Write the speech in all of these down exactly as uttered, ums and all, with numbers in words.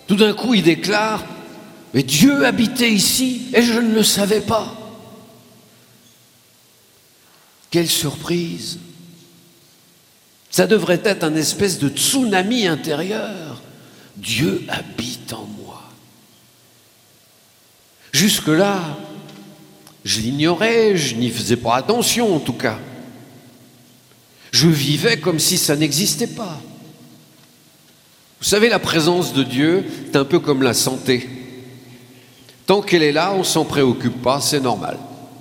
Tout d'un coup, il déclare « Mais Dieu habitait ici et je ne le savais pas !» Quelle surprise! Ça devrait être un espèce de tsunami intérieur. Dieu habite en moi. Jusque-là, je l'ignorais, je n'y faisais pas attention en tout cas. Je vivais comme si ça n'existait pas. Vous savez, la présence de Dieu, c'est un peu comme la santé. Tant qu'elle est là, on ne s'en préoccupe pas, c'est normal.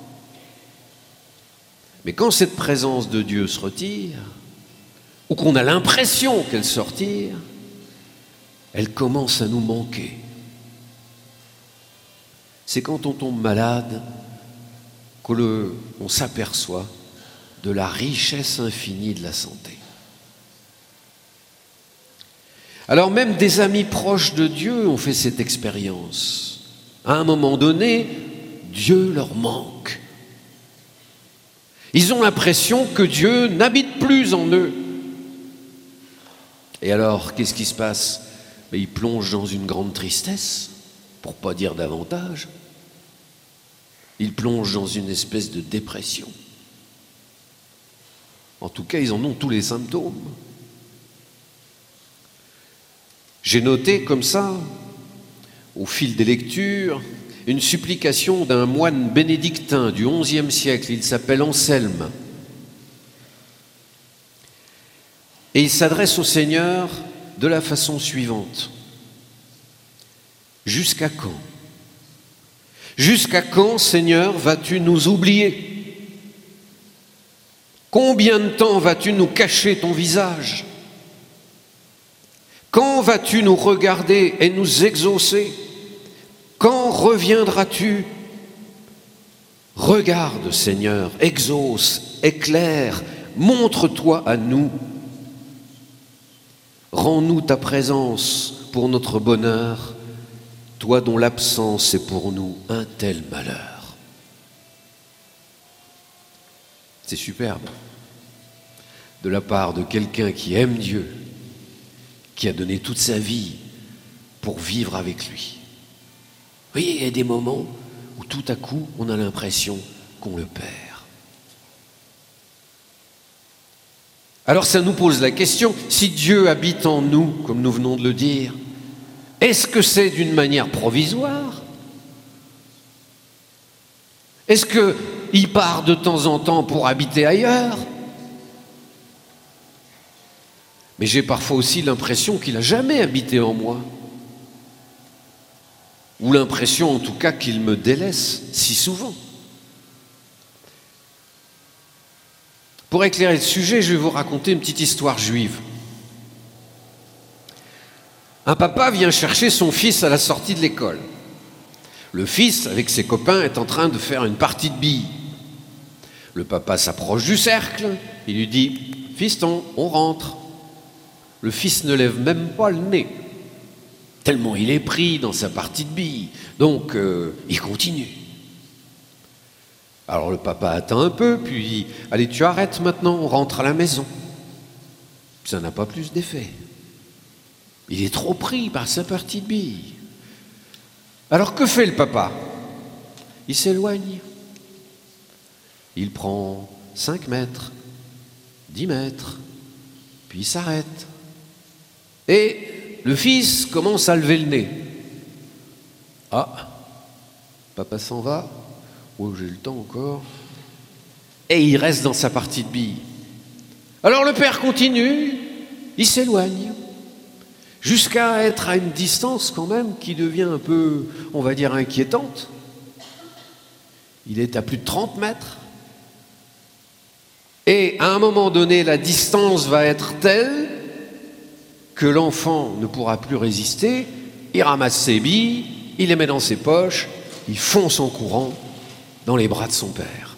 Mais quand cette présence de Dieu se retire, ou qu'on a l'impression qu'elle se retire, elle commence à nous manquer. C'est quand on tombe malade qu'on s'aperçoit de la richesse infinie de la santé. Alors même des amis proches de Dieu ont fait cette expérience. À un moment donné, Dieu leur manque. Ils ont l'impression que Dieu n'habite plus en eux. Et alors, qu'est-ce qui se passe? Ils plongent dans une grande tristesse, pour ne pas dire davantage. Ils plongent dans une espèce de dépression. En tout cas, ils en ont tous les symptômes. J'ai noté comme ça, au fil des lectures, une supplication d'un moine bénédictin du onzième siècle. Il s'appelle Anselme. Et il s'adresse au Seigneur de la façon suivante. Jusqu'à quand? Jusqu'à quand, Seigneur, vas-tu nous oublier? Combien de temps vas-tu nous cacher ton visage? Quand vas-tu nous regarder et nous exaucer? Quand reviendras-tu? Regarde, Seigneur, exauce, éclaire, montre-toi à nous. Rends-nous ta présence pour notre bonheur, toi dont l'absence est pour nous un tel malheur. C'est superbe, de la part de quelqu'un qui aime Dieu, qui a donné toute sa vie pour vivre avec lui. Vous voyez, il y a des moments où tout à coup, on a l'impression qu'on le perd. Alors ça nous pose la question, si Dieu habite en nous, comme nous venons de le dire, est-ce que c'est d'une manière provisoire? Est-ce qu'il part de temps en temps pour habiter ailleurs? Mais j'ai parfois aussi l'impression qu'il n'a jamais habité en moi. Ou l'impression en tout cas qu'il me délaisse si souvent. Pour éclairer le sujet, je vais vous raconter une petite histoire juive. Un papa vient chercher son fils à la sortie de l'école. Le fils, avec ses copains, est en train de faire une partie de billes. Le papa s'approche du cercle, il lui dit « Fiston, on rentre ». Le fils ne lève même pas le nez, tellement il est pris dans sa partie de billes. Donc, euh, il continue. Alors le papa attend un peu, puis il dit « Allez, tu arrêtes maintenant, on rentre à la maison ». Ça n'a pas plus d'effet. Il est trop pris par sa partie de billes. Alors que fait le papa? Il s'éloigne. Il prend cinq mètres, dix mètres, puis il s'arrête. Et le fils commence à lever le nez. Ah, papa s'en va. Oh, j'ai le temps encore. Et il reste dans sa partie de billes. Alors le père continue, il s'éloigne, jusqu'à être à une distance quand même qui devient un peu, on va dire, inquiétante. Il est à plus de trente mètres. Et à un moment donné, la distance va être telle que l'enfant ne pourra plus résister, il ramasse ses billes, il les met dans ses poches, il fonce en courant dans les bras de son père.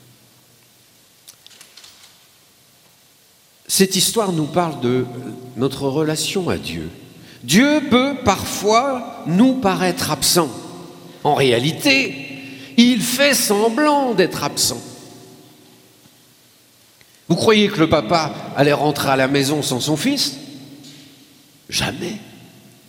Cette histoire nous parle de notre relation à Dieu. Dieu peut parfois nous paraître absent. En réalité, il fait semblant d'être absent. Vous croyez que le papa allait rentrer à la maison sans son fils? Jamais.